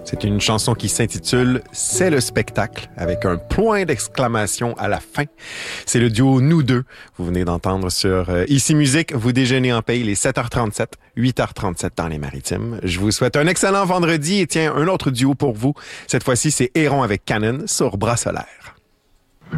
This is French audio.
C'est une chanson qui s'intitule « C'est le spectacle » avec un point d'exclamation à la fin. C'est le duo Nous deux. Vous venez d'entendre sur Ici Musique. Vous déjeunez en paye les 7h37, 8h37 dans les Maritimes. Je vous souhaite un excellent vendredi et tiens, un autre duo pour vous. Cette fois-ci, c'est Héron avec Canon sur Bras Solaire.